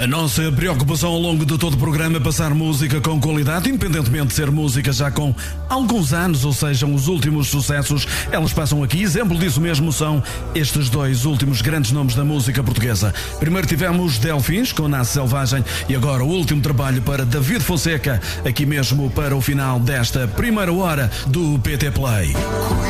A nossa preocupação ao longo de todo o programa é passar música com qualidade, independentemente de ser música já com alguns anos, ou sejam, os últimos sucessos, elas passam aqui. Exemplo disso mesmo são estes dois últimos grandes nomes da música portuguesa. Primeiro tivemos Delfins, com Nasce Selvagem, e agora o último trabalho para David Fonseca, aqui mesmo para o final desta primeira hora do PT Play.